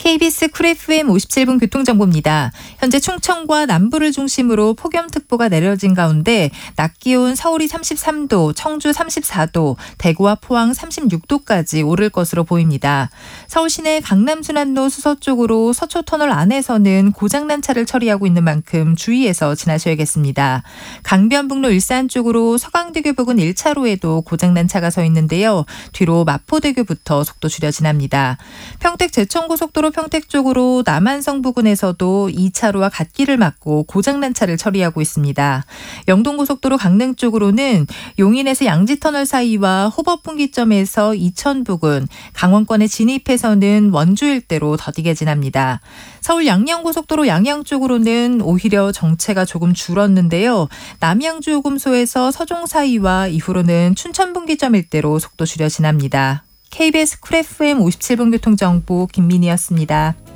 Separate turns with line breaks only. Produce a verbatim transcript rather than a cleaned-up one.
케이비에스 쿨 에프엠 오십칠 분 교통정보입니다. 현재 충청과 남부를 중심으로 폭염특보가 내려진 가운데 낮 기온 서울이 삼십삼 도, 청주 삼십사 도, 대구와 포항 삼십육 도까지 오를 것으로 보입니다. 서울 시내 강남순환로 수서 쪽으로 서초터널 안에서는 고장난 차를 처리하고 있는 만큼 주의해서 지나셔야겠습니다. 강변북로 일산 쪽으로 서강대교 부근 일 차로에도 고장난 차가 서 있는데요. 뒤로 마포대교부터 속도 줄여 지납니다. 평택 제천고속도로 평택 쪽으로 남한성 부근에서도 이 차로와 갓길을 막고 고장난 차를 처리하고 있습니다. 영동고속도로 강릉 쪽으로는 용인에서 양지터널 사이와 호법분기점에서 이천 부근, 강원권에 진입해서는 원주 일대로 더디게 지납니다. 서울 양양고속도로 양양 쪽으로는 오히려 정체가 조금 줄었는데요. 남양주 요금소에서 서종 사이와 이후로는 춘천분기점 일대로 속도 줄여 지납니다. 케이비에스 쿨 에프엠 오십칠 분 교통정보 김민희였습니다.